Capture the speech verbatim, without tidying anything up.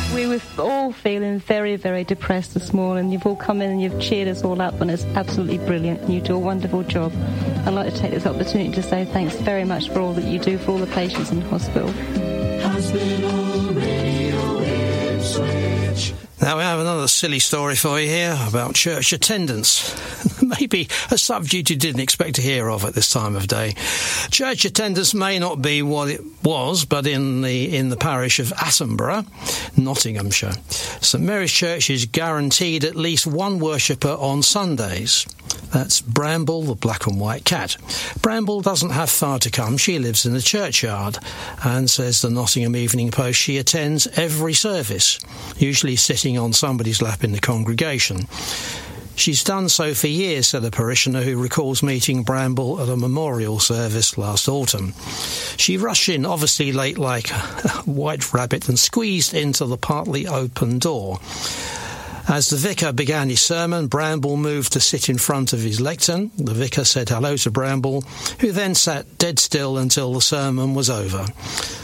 We were all feeling very, very depressed this morning. You've all come in and you've cheered us all up, and it's absolutely brilliant. You do a wonderful job. I'd like to take this opportunity to say thanks very much for all that you do for all the patients in hospital. Hospital Radio Ipswich. Now we have another silly story for you here about church attendance. Maybe a subject you didn't expect to hear of at this time of day. Church attendance may not be what it was, but in the in the parish of Attenborough, Nottinghamshire, St Mary's Church is guaranteed at least one worshipper on Sundays. That's Bramble, the black and white cat. Bramble doesn't have far to come. She lives in the churchyard, and, says the Nottingham Evening Post, she attends every service, usually sitting on somebody's lap in the congregation. She's done so for years, said a parishioner who recalls meeting Bramble at a memorial service last autumn. She rushed in, obviously late like a white rabbit, and squeezed into the partly open door. As the vicar began his sermon, Bramble moved to sit in front of his lectern. The vicar said hello to Bramble, who then sat dead still until the sermon was over.